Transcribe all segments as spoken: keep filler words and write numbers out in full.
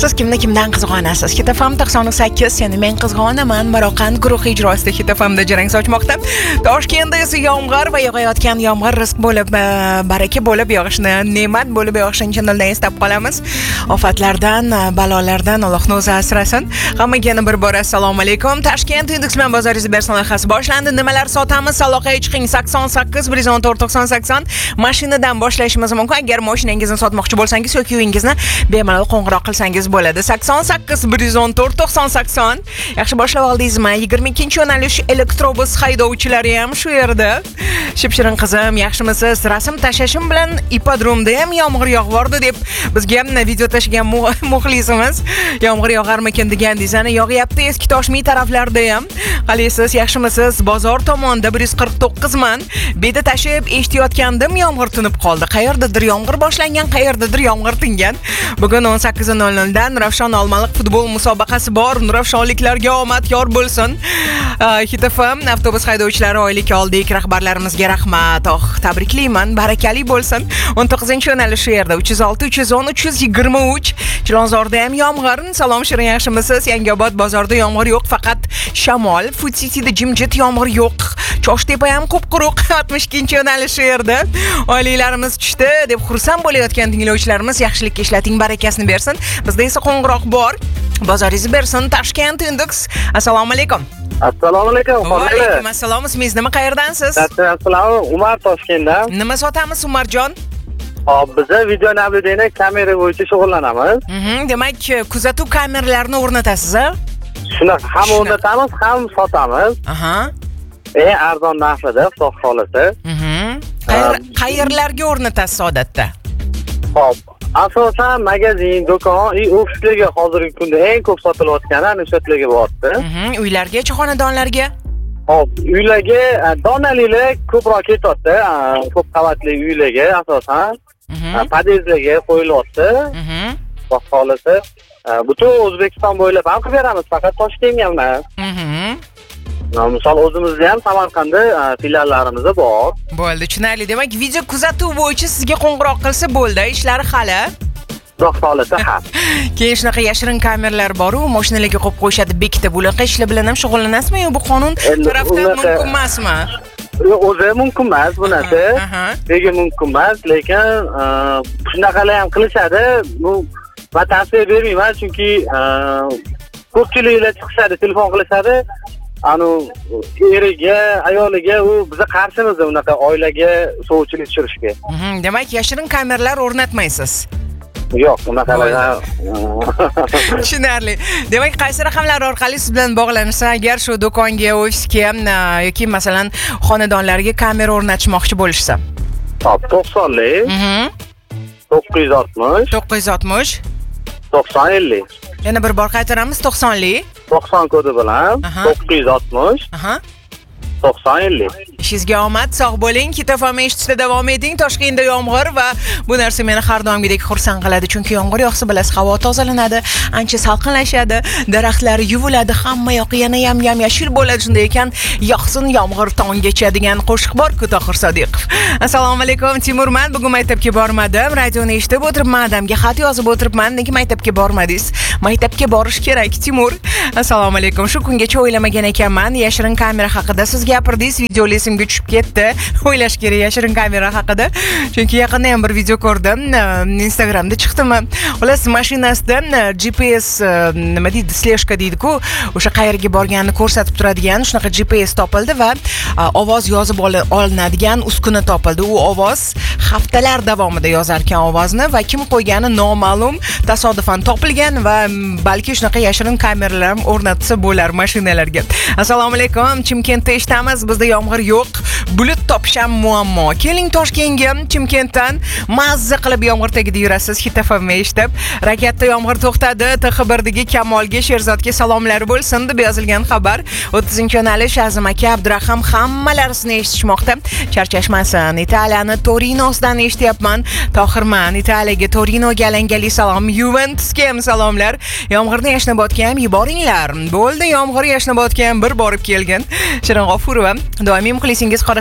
Siz kimni kimdan qizg'onasiz? Hit F M to'qson sakkiz, ya'ni men qizg'onaman. Maroqand guruhi ijrosida Hit F M'da jarang sochmoqda. Toshkentda esa yomg'ir va yog'ayotgan yomg'ir rizq bo'lib, baraka bo'lib yog'ishni, ne'mat bo'lib yog'ishini chindan estab qolamiz. Ofatlardan, balolardan Allohning o'zi asrasin. Hammaga bir bor assalomu alaykum. Toshkent Index bilan bozoringiz bersin loyihasi boshlandi. Nimalar sotamiz? Aloqaga chiqing sakson sakkiz bir yuz o'n to'rt to'qson sakson. Mashinadan boshlashimiz mumkin. Agar mashinangizni sotmoqchi bo'lsangiz yoki uyingizni bemalol qo'ng'iroq qilsangiz bo'ladi. sakson sakkiz bir yuz o'n to'rt to'qson sakson. Yaxshi boshlab oldingizmi? yigirma ikkinchi yo'nalish elektrobus haydovchilari ham shu yerda. Shipshirin qizim, yaxshimisiz? Rasm tashashim bilan ipodromda ham yomg'ir yog'vordi deb bizga ham video tashigan muxlisimiz. Yomg'ir yog'armikin degandingiz, ana yog'yapti eski Toshmi taraflarda ham. Qalisiz, yaxshimisiz? Bozor tomonda bir yuz qirq to'qqiz man. Beda tashib eshitayotgandim, yomg'ir tinib qoldi. Qayerdadir yomg'ir boshlangan, qayerdadir yomg'ir tingan. Bugun o'n sakkiz nol nol dan Ravshon Olmaliq futbol musobaqasi bor. Ravshonliklarga omad yor bo'lsin. Hit F M avtobus haydovchilari oylik oldik. Rahbarlarimizga rahmat. Oh, tabriklayman. Barakali bo'lsin. o'n to'qqizinchi yo'nalish shu yerda uch yuz olti uch yuz o'n uch yuz yigirma uch. Chilonzorda ham yomg'ir. Salom Shirin, yaxshimisiz? Yangiobod bozorda yomg'ir yo'q, faqat shamol. Food Cityda jimjit yomg'ir yo'q. Choshtepa ham qup-quruq. oltmish ikkinchi yo'nalish shu yerda. Oyliklarimiz tushdi deb xursand bo'layotgan tinglovchilarimiz yaxshilikka ishlating, barakasini bersin. Bizda esa qo'ng'iroq bor. Bozoringiz bersin. Toshkent Index. Assalomu alaykum. Assalomu alaykum. Va alaykum assalom. Ismingiz nima, qayerdansiz? Assalomu, Umar Toshkentdan. Nima sotamiz Umarjon? Hop, biz video navigatsiya kamera bo'yicha shug'ullanamiz. Mhm, demak, kuzatuv kameralarini o'rnatasiz, a? Shunaqa ham o'rnatamiz, ham sotamiz. Aha. Eng arzon narxida, xudo xolasa. Mhm. Qayerlarga o'rnatasiz odatda? Hop, asosan magazin, do'kon, i ofislarga hozirgi kunda eng ko'p sotilayotgani ana shu yerlarga boryapti. Mhm, uylarga, xonadonlarga? Hop, uylarga, donalilar ko'proq ketyapti, ko'p qavatli uylarga asosan. Podyezdlarga qo'yilyapti. Mhm. Xudo xolasa, butun O'zbekiston bo'ylab ham qilib beramiz, faqat Toshkentga emas. Mhm. Misol o'zimizda ham Samarqandda filiallarimiz bor. Bo'ldi, tushunarli. Demak, video kuzatuv bo'yicha sizga qo'ng'iroq qilsa bo'ldi, ishlari hali. Xudo xolasa ha. Keyin shunaqa yashirin kameralar bor-ku, mashinalarga qo'yib qo'yishadi bekitib. Bunaqa ishlar bilan ham shug'ullanasizmi yo bu qonun tarafdan mumkin emasmi? O'zi mumkin emas bu narsa. Nega mumkin emas, lekin shunaqalar ham qilishadi. Bu men tavsiya bermayman, chunki ko'pchiliklar chiqishadi, telefon qilishadi. Anu eriga, ayoliga u biza qarshimizda unaqa oilaga sovchilik tushirishga. Mhm, demak, yashirin kameralar o'rnatmaysiz. Yo'q, unaqalar. Tushunarli. Demak, qaysi raqamlar orqali siz bilan bog'lansa, agar shu do'konga, ofisga yoki masalan xonadonlarga kamera o'rnatishmoqchi bo'lishsa? Hop, to'qsonlik. Mhm. to'qqiz yuz oltmish. to'qqiz yuz oltmish. to'qson ellik. Yana bir bor qaytaramiz, to'qsonlik. to'qson kodi bilan to'qqiz yuz oltmish. Aha. to'qson ellik. Ishingizga omad, sog' bo'ling. Hit F M eshitishda davom eting. Toshkentda yomg'ir va bu narsa meni har doimgidek xursand qiladi, chunki yomg'ir yog'sa bilasiz, havo tozalanadi, ancha salqinlashadi, daraxtlar yuviladi, hamma yoq yana ham yam-yashil bo'ladi. Shunday ekan, yoqsin yomg'ir tonggacha degan qo'shiq bor-ku Tohir Sodiqov. Assalomu alaykum, Timurman. Bugun maktabga bormadim. Radioni eshitib o'tiribman, adamga xat yozib o'tiribman. Nega maktabga bormadingiz? Maktabga borish kerak, Timur. Assalomu alaykum. Shu kungacha o'ylamagan ekanman. Yashirin kamera haqida siz gapirdingiz, videolar esimga tushib ketdi. O'ylash kerak yashirin kamera haqida. Chunki yaqinda ham bir video ko'rdim. Instagramda chiqdimi? Xullas, mashinasidan G P S nima deydi, sleshka deydi-ku, o'sha qayerga borganini ko'rsatib turadigan shunaqa G P S topildi va ovoz yozib olinadigan uskuna topildi. U ovoz haftalar davomida yozar ekan ovozni va kim qo'ygani noma'lum, tasodifan topilgan va balki shunaqa yashirin kameralar ham o'rnatsa bo'lar mashinalarga. Assalomu alaykum. Chimkentda eshitamiz, bizda yomg'ir yo'q. Bulut topish ham muammo. Keling Toshkentga, Chimkentdan mazza qilib yomg'ir tagida yurasiz. Hit F M eshitib. Rakatda yomg'ir to'xtadi. T X birdagi Kamolga, Sherzodga salomlar bo'lsin deb yozilgan xabar. o'ttizinchi yo'nalish Azim aka, Abdurahim hammalarini eshitishmoqda. Charchashmasin. Italiyani Torinosidan eshityapman. Tohirman, Italiyaga, Torinoga alangali salom. Juventusga ham salomlar. Yomg'irni Yashnobodga ham yuboringlar. Bo'ldi, yomg'ir Yashnobodga ham bir borib kelgan. Shirin G'ofurova, doimiy muxlisingiz qora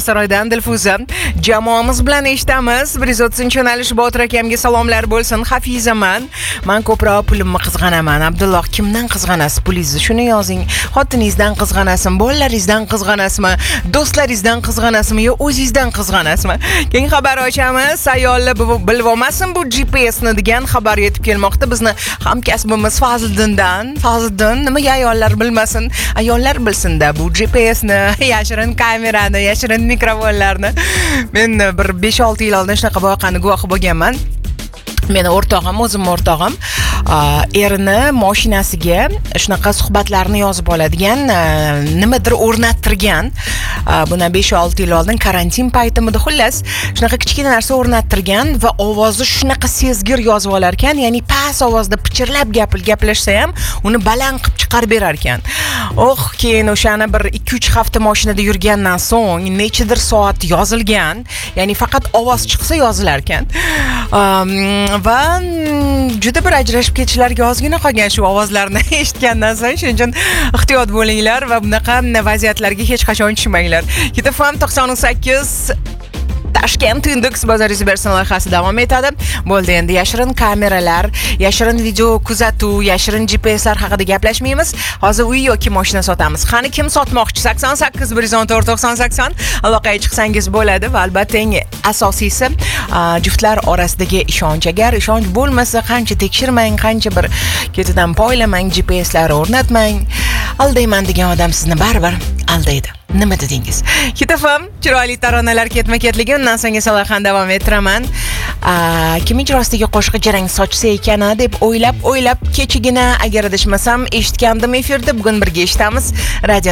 Yangisaroydan Dilfuza. Jamoamiz bilan eshitamiz. bir yuz o'ttizinchi yo'nalish Botir akamga salomlar bo'lsin. Hafizaman. Men ko'proq pulimni qizg'anaman. Abdulloh, kimdan qizg'anasiz pulingizni? Shuni yozing. Xotiningizdan qizg'anasizmi? Bolalaringizdan qizg'anasizmi? Do'stlaringizdan qizg'anasizmi yo o'zingizdan qizg'anasizmi? Keyin xabar ochamiz. Ayollar bilib olmasin bu G P S ni degan xabar yetib kelmoqda. Bizni hamkasbimiz Fazliddindan. Fazliddin, nimaga ayollar bilmasin? Ayollar bilsin-da bu G P S ni, yashirin kamerani, yashirin mikrofonlarni. Men bir besh olti yil oldin shunaqa voqeani guvohi bo'lganman. Meni o'rtog'im, o'zim o'rtog'im erini mashinasiga shunaqa suhbatlarni yozib oladigan nimadir o'rnattirgan. Buni besh olti yil oldin karantin paytimida xullas shunaqa kichkina narsa o'rnattirgan va ovozi shunaqa sezgir yozib olar ekan, ya'ni past ovozda pichirlab gapil gaplashsa ham uni baland qilib chiqarib berar ekan. Oh, keyin o'shani bir ikki uch hafta mashinada yurgandan so'ng nechidir soat yozilgan, ya'ni faqat ovoz chiqsa yozilar ekan. Va juda bir ajrashib ketishlarga ozgina qolgan shu ovozlarni eshitgandan so'ng. Shuning uchun ehtiyot bo'linglar va bunaqa vaziyatlarga hech qachon tushmanglar. Kitafam to'qson sakkiz Toshkent Index bozoringiz bersin loyihasi davom etadi. Bo'ldi, endi yashirin kameralar, yashirin video kuzatuv, yashirin G P S'lar haqida gaplashmaymiz. Hozir uy yoki mashina sotamiz. Qani kim sotmoqchi? sakson sakkiz bir yuz o'n to'rt to'qson sakson aloqaga chiqsangiz bo'ladi va albatta eng asosiysi juftlar orasidagi ishonch. Agar ishonch bo'lmasa, qancha tekshirmang, qancha bir ketidan poylamang, G P S'lar o'rnatmang, aldayman degan odam sizni baribir aldaydi. Nima dedingiz? Kitafam chiroyli taronalar ketma-ketligi, undan so'ng salohani davom ettiraman. Kim ijrosidagi qo'shiq jarang sochsa ekan deb o'ylab o'ylab kechigina agar adashmasam eshitgandim efirda. Bugun birga eshitamiz. Radio